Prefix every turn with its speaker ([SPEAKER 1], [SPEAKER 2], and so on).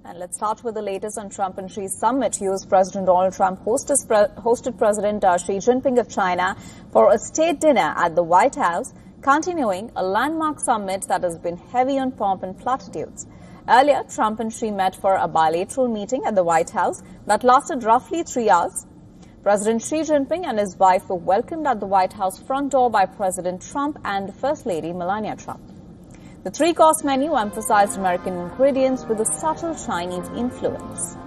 [SPEAKER 1] And let's start with the latest on Trump and Xi's summit. U.S. President Donald Trump hosted President Xi Jinping of China for a state dinner at the White House, continuing a landmark summit that has been heavy on pomp and platitudes. Earlier, Trump and Xi met for a bilateral meeting at the White House that lasted roughly 3 hours. President Xi Jinping and his wife were welcomed at the White House front door by President Trump and First Lady Melania Trump. The three-course menu emphasized American ingredients with a subtle Chinese influence.